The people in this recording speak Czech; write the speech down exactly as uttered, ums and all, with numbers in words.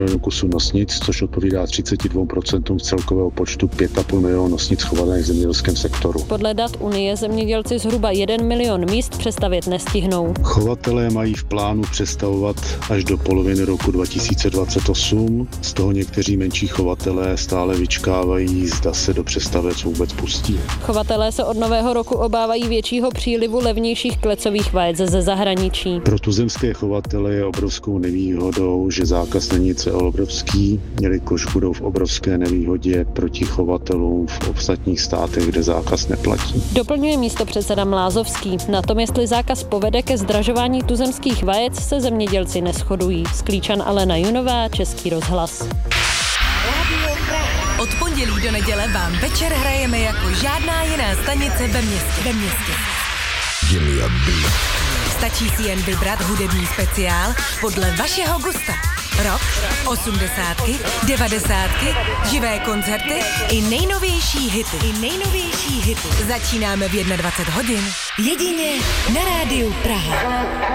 kusů nosnic, což odpovídá třicet dva procent celkového počtu pět a půl milionu nosnic chovaných v zemědělském sektoru. Podle dat Unie zemědělci zhruba jeden milion míst přestavět nestihnou. Chovatelé mají v plánu přestavovat až do poloviny roku dva tisíce dvacet osm. Z toho někteří menší chovatelé stále vyčkávají, zda se do přestavec vůbec pustí. Chovatelé se od nového roku obávají většího přílivu levnějších klecových vajec ze zahraničí. Pro tuzemské chovatele je obrovskou nevýhodou, že zákaz není celoevropský, jelikož budou v obrovské nevýhodě proti chovatelům v ostatních státech, kde zákaz neplatí. Doplňuje místopředseda Mlázovský. Na tom, jestli zákaz povede ke zdražování tuzemských vajec, se zemědělci neshodují. Sklíčan Alena Junová, Český rozhlas. Od pondělí do neděle vám večer hrajeme jako žádná jiná stanice ve městě. Ve městě. Stačí si jen vybrat hudební speciál podle vašeho gusta. Rock, osmdesátky, devadesátky, živé koncerty i nejnovější hity. I nejnovější hity. Začínáme v dvacet jedna hodin. Jedině na rádiu Praha.